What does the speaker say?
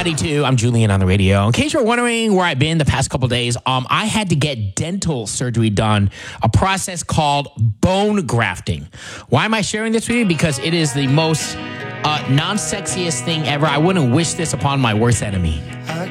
92. I'm Julian on the radio. In case you're wondering where I've been the past couple days, I had to get dental surgery done, a process called bone grafting. Why am I sharing this with you? Because it is the most non-sexiest thing ever. I wouldn't wish this upon my worst enemy.